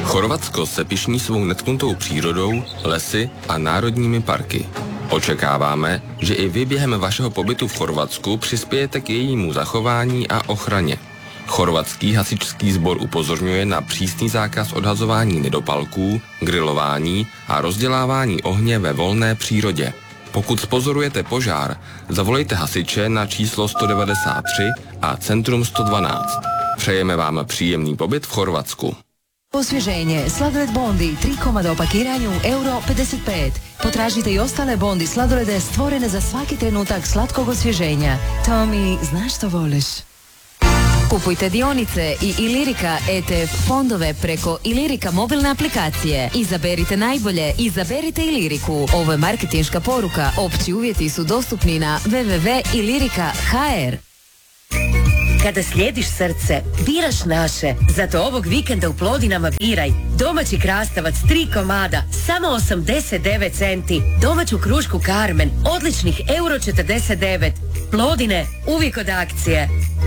Chorvatsko se pyšní svou netknutou přírodou, lesy a národními parky. Očekáváme, že i vy během vašeho pobytu v Chorvatsku přispějete k jejímu zachování a ochraně. Chorvatský hasičský sbor upozorňuje na přísný zákaz odhazování nedopalků, grilování a rozdělávání ohně ve volné přírodě. Pokud pozorujete požár, zavolejte hasiče na číslo 193 a Centrum 112. Přejeme vám příjemný pobyt v Chorvatsku. Osvježenje, sladoled Bondi, 3 komada o pakiranju, euro 55. Potražite i ostale Bondi sladolede stvorene za svaki trenutak slatkog osvježenja. Tomi, znaš što voliš? Kupujte dionice i Ilirika ETF fondove preko Ilirika mobilne aplikacije. Izaberite najbolje, izaberite Iliriku. Ovo je marketinška poruka. Opći uvjeti su dostupni na www.ilirika.hr. Kada slijediš srce, biraš naše. Zato ovog vikenda u Plodinama biraj domaći krastavac 3 komada, samo 89 centi. Domaću krušku Carmen, odličnih euro 49. Plodine, uvijek od akcije.